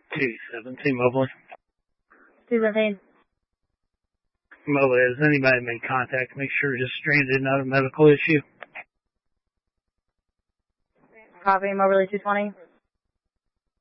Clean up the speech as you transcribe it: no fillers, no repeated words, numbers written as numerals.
217 Mobley. 217. Mobley, has anybody made contact? Make sure you're just stranded, not a medical issue. Copy, Mobley 220.